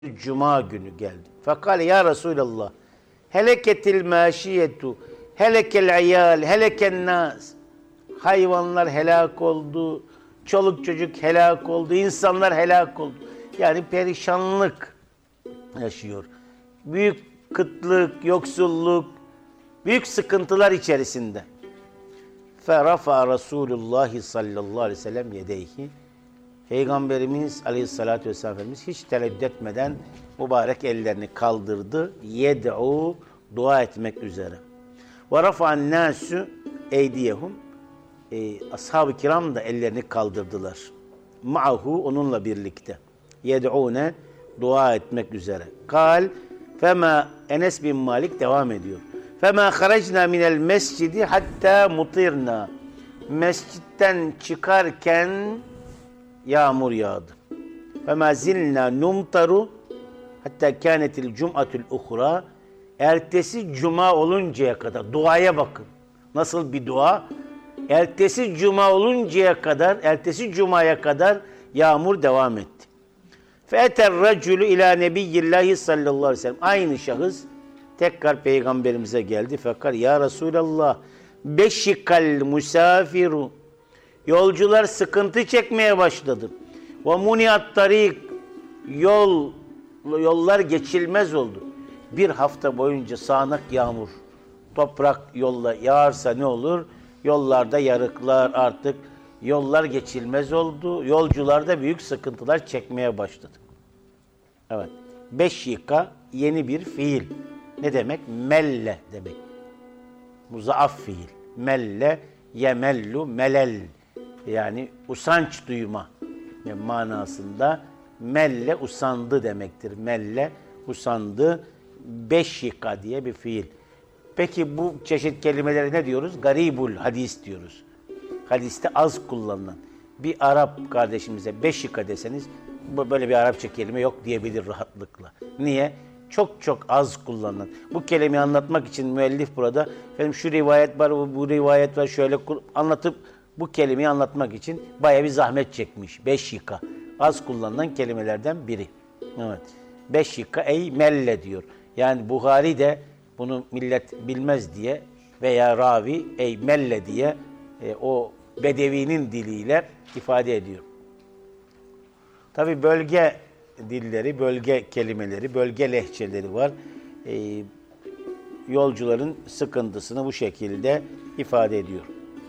Cuma günü geldi. Fekale ya Resulallah heleketil maşiyetu helekel iyal heleken nas. Hayvanlar helak oldu, çoluk çocuk helak oldu, insanlar helak oldu. Yani perişanlık yaşıyor. Büyük kıtlık, yoksulluk, büyük sıkıntılar içerisinde. Ferafa Resulullah sallallahu aleyhi ve sellem yedeyhi. Peygamberimiz aleyhissalatü vesselam Efendimiz hiç tereddüt etmeden mübarek ellerini kaldırdı. Yed'u, dua etmek üzere. Ve rafa'an nâsü eydiyehum. Ashab-ı kiram da ellerini kaldırdılar. Ma'hu, onunla birlikte. Yed'une, dua etmek üzere. Kal, fema, Enes bin Malik devam ediyor. Fema haracna minel mescidi hatta mutirna. Mescitten çıkarken yağmur yağdı. Fema zilna numtaru hatta kânetil cum'atul uhra. Ertesi cuma oluncaya kadar, duaya bakın. Nasıl bir dua? Ertesi cuma oluncaya kadar, ertesi cumaya kadar yağmur devam etti. Fe'eter racülü ila nebiyyillahi sallallahu aleyhi ve sellem. Aynı şahıs tekrar peygamberimize geldi. Fakat ya Resulallah beşikal musafiru. Yolcular sıkıntı çekmeye başladı. Ve muniat tarik. Yollar geçilmez oldu. Bir hafta boyunca sağanak yağmur, toprak yolla yağarsa ne olur? Yollarda yarıklar, artık yollar geçilmez oldu. Yolcular da büyük sıkıntılar çekmeye başladı. Evet. Beşika yeni bir fiil. Ne demek? Melle demek. Muzaaf fiil. Melle, yemellu, melel. Yani usanç duyma manasında. Melle usandı demektir. Melle usandı. Beşika diye bir fiil. Peki bu çeşit kelimeleri ne diyoruz? Garibul hadis diyoruz. Hadiste az kullanılan. Bir Arap kardeşimize beşika deseniz böyle bir Arapça kelime yok diyebilir rahatlıkla. Niye? Çok az kullanılan. Bu kelimeyi anlatmak için müellif burada efendim şu rivayet var, bu rivayet var, şöyle anlatıp bu kelimeyi anlatmak için bayağı bir zahmet çekmiş. Beşika. Az kullanılan kelimelerden biri. Evet. Beşika ey melle diyor. Yani Buhari de bunu millet bilmez diye veya ravi ey melle diye o bedevinin diliyle ifade ediyor. Tabi bölge dilleri, bölge kelimeleri, bölge lehçeleri var. Yolcuların sıkıntısını bu şekilde ifade ediyor.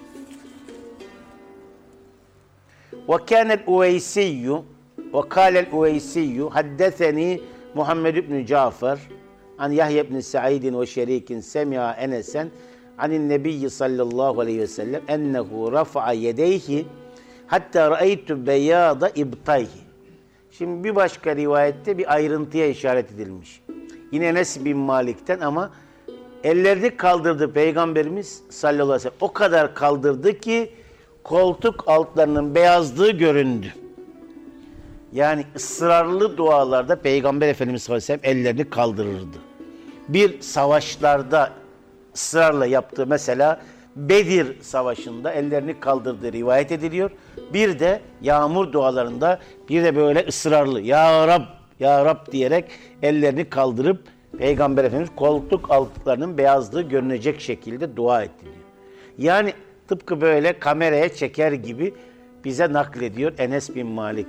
وَكَانَ الْاُوَيْسِيُّ وَقَالَ الْاُوَيْسِيُّ حَدَّثَنِي Muhammed ibn Cafer an Yahya ibn Sa'id ve Şerikin semi'a Enesen anin Nebiyyi sallallahu aleyhi ve sellem ennehu rafa'a yedeyhi hatta ra'aytu beyada ibtayhi. Şimdi bir başka rivayette bir ayrıntıya işaret edilmiş. Yine Enes bin Malik'ten ama ellerini kaldırdı Peygamberimiz sallallahu aleyhi ve sellem. O kadar kaldırdı ki koltuk altlarının beyazlığı göründü. Yani ısrarlı dualarda Peygamber Efendimiz sallallahu aleyhi ve sellem ellerini kaldırırdı. Bir savaşlarda ısrarla yaptığı mesela Bedir Savaşı'nda ellerini kaldırdığı rivayet ediliyor. Bir de yağmur dualarında bir de böyle ısrarlı Ya Rab, Ya Rab diyerek ellerini kaldırıp Peygamber Efendimiz koltuk altlarının beyazlığı görünecek şekilde dua etti diyor. Yani tıpkı böyle kameraya çeker gibi bize naklediyor Enes bin Malik.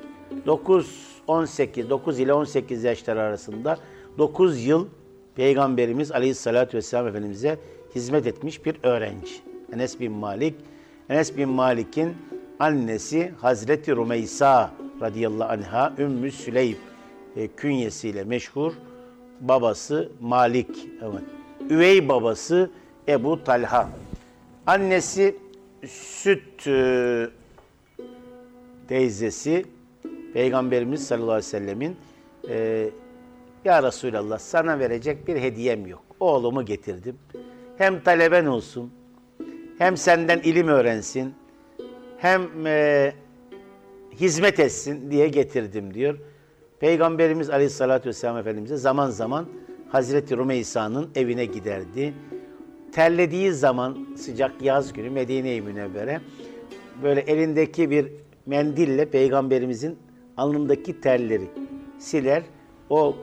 9 ile 18 yaşlar arasında 9 yıl Peygamberimiz Aleyhisselatü Vesselam Efendimiz'e hizmet etmiş bir öğrenci. Enes bin Malik. Enes bin Malik'in annesi Hazreti Rümeysa radıyallahu anha Ümmü Süleym künyesiyle meşhur. Babası Malik. Evet. Üvey babası Ebu Talha. Annesi süt teyzesi Peygamberimiz sallallahu aleyhi ve sellemin Ya Resulallah sana verecek bir hediyem yok. Oğlumu getirdim. Hem taleben olsun, hem senden ilim öğrensin, hem hizmet etsin diye getirdim diyor. Peygamberimiz aleyhissalatü vesselam Efendimiz'e zaman zaman Hazreti Rümeysa'nın evine giderdi. Terlediği zaman sıcak yaz günü Medine-i Münevvere böyle elindeki bir mendille Peygamberimizin alnındaki terleri siler. O